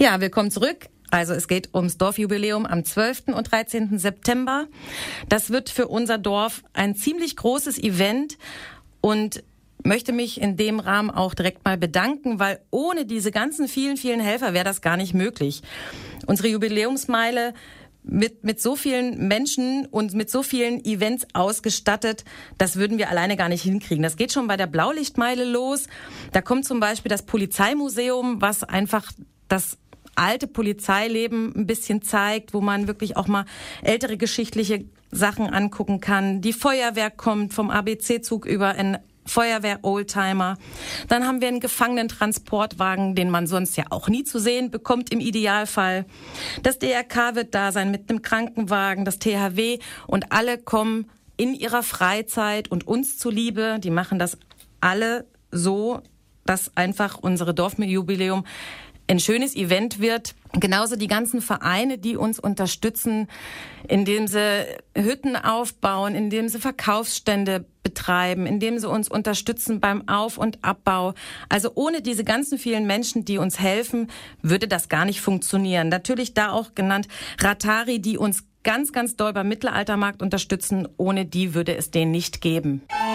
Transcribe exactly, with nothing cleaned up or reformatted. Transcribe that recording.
Ja, willkommen zurück. Also es geht ums Dorfjubiläum am zwölften und dreizehnten September. Das wird für unser Dorf ein ziemlich großes Event und möchte mich in dem Rahmen auch direkt mal bedanken, weil ohne diese ganzen vielen, vielen Helfer wäre das gar nicht möglich. Unsere Jubiläumsmeile mit mit so vielen Menschen und mit so vielen Events ausgestattet, das würden wir alleine gar nicht hinkriegen. Das geht schon bei der Blaulichtmeile los. Da kommt zum Beispiel das Polizeimuseum, was einfach das alte Polizeileben ein bisschen zeigt, wo man wirklich auch mal ältere geschichtliche Sachen angucken kann. Die Feuerwehr kommt vom A B C-Zug über in Feuerwehr-Oldtimer. Dann haben wir einen Gefangenentransportwagen, den man sonst ja auch nie zu sehen bekommt im Idealfall. Das D R K wird da sein mit einem Krankenwagen, das T H W und alle kommen in ihrer Freizeit und uns zuliebe. Die machen das alle so, dass einfach unsere Dorfjubiläum ein schönes Event wird. Genauso die ganzen Vereine, die uns unterstützen, indem sie Hütten aufbauen, indem sie Verkaufsstände betreiben, indem sie uns unterstützen beim Auf- und Abbau. Also ohne diese ganzen vielen Menschen, die uns helfen, würde das gar nicht funktionieren. Natürlich da auch genannt Ratari, die uns ganz, ganz doll beim Mittelaltermarkt unterstützen. Ohne die würde es den nicht geben.